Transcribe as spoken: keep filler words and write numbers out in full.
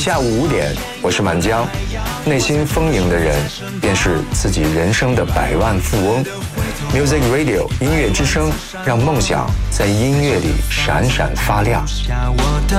下午五点，我是满江。内心丰盈的人，便是自己人生的百万富翁。Music Radio 音乐之声，让梦想在音乐里闪闪发亮。